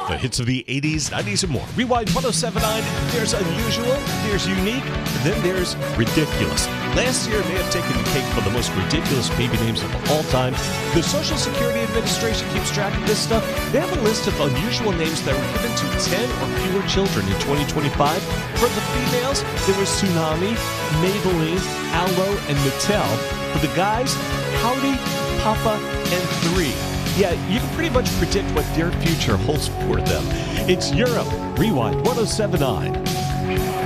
The hits of the 80s, 90s, and more. Rewind 1079. There's unusual, there's unique, and then there's ridiculous. Last year may have taken the cake for the most ridiculous baby names of all time. The Social Security Administration keeps track of this stuff. They have a list of unusual names that were given to 10 or fewer children in 2025. For the females, there was Tsunami, Maybelline, Aloe, and Mattel. For the guys, Howdy, Papa, and 3. Yeah, you can pretty much predict what their future holds for them. It's Europe. Rewind 1079.